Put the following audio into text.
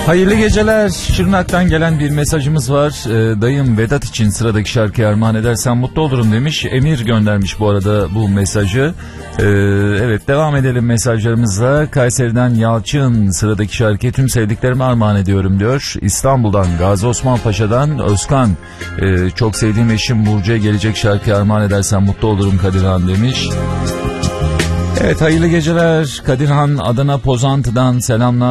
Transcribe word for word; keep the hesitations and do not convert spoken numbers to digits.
Hayırlı geceler. Şırnak'tan gelen bir mesajımız var. Ee, dayım Vedat için sıradaki şarkıyı armağan edersen mutlu olurum demiş. Emir göndermiş bu arada bu mesajı. Ee, evet, devam edelim mesajlarımızla. Kayseri'den Yalçın sıradaki şarkıyı tüm sevdiklerime armağan ediyorum diyor. İstanbul'dan Gazi Osman Paşa'dan Özkan, ee, çok sevdiğim eşim Burcu'ya gelecek şarkıyı armağan edersen mutlu olurum Kadirhan demiş. Evet, hayırlı geceler. Kadirhan Adana Pozantı'dan selamlar.